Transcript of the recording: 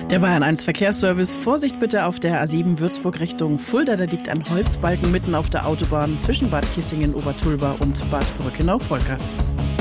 Der Bayern 1 Verkehrsservice. Vorsicht bitte auf der A7 Würzburg Richtung Fulda. Da liegt ein Holzbalken mitten auf der Autobahn zwischen Bad Kissingen, Obertulba und Bad Brückenau-Volkers.